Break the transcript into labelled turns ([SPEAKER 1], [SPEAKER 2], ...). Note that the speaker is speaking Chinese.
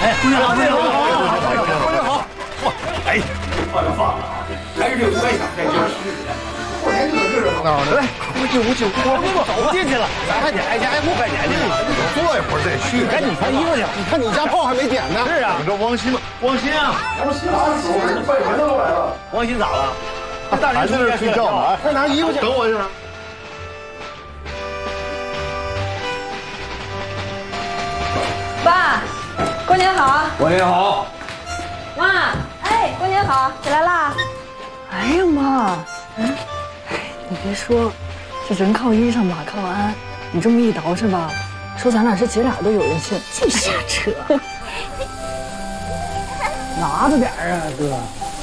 [SPEAKER 1] 哎，姑娘好，姑娘好，
[SPEAKER 2] 姑娘好。哎，
[SPEAKER 3] 放就放了啊，还是这500响太真实。过年就搁这热闹呢。来，595，
[SPEAKER 1] 走进去了，3块钱，哎呀，5块钱去了。
[SPEAKER 3] 坐一会儿再去。
[SPEAKER 1] 赶紧穿衣服去。
[SPEAKER 2] 你看你家炮还没点呢。
[SPEAKER 1] 是啊，
[SPEAKER 3] 等着王鑫吧，王鑫啊，王鑫啥时候？拜年的都来了。
[SPEAKER 1] 王鑫咋了？
[SPEAKER 3] 还在那睡觉呢。
[SPEAKER 2] 快拿衣服去。
[SPEAKER 3] 等我一会儿。
[SPEAKER 4] 爸，过年好！
[SPEAKER 3] 过年好！
[SPEAKER 4] 妈，哎，过年好，起来啦！
[SPEAKER 5] 哎呀妈，你别说，这人靠衣裳，马靠鞍。你这么一捯饬吧，说咱俩是姐俩都有人信，净瞎扯。拿着点啊，哥。